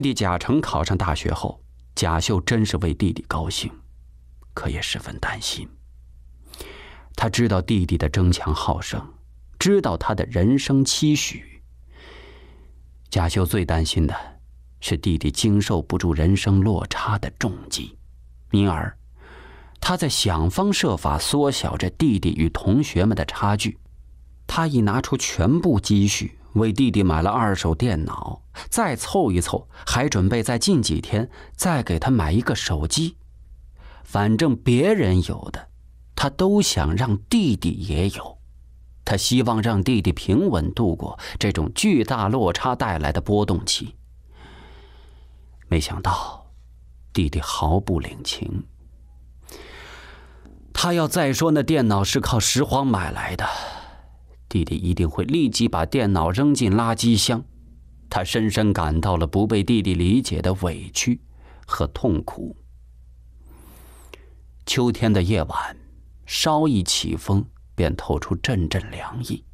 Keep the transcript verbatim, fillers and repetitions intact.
弟贾成考上大学后，贾秀真是为弟弟高兴，可也十分担心。他知道弟弟的争强好胜，知道他的人生期许。贾秀最担心的是弟弟经受不住人生落差的重击，因而他在想方设法缩小着弟弟与同学们的差距。他已拿出全部积蓄为弟弟买了二手电脑，再凑一凑，还准备在近几天再给他买一个手机。反正别人有的，他都想让弟弟也有。他希望让弟弟平稳度过这种巨大落差带来的波动期。没想到弟弟毫不领情，他要再说那电脑是靠拾荒买来的，弟弟一定会立即把电脑扔进垃圾箱。他深深感到了不被弟弟理解的委屈和痛苦。秋天的夜晚，稍一起风便透出阵阵凉意。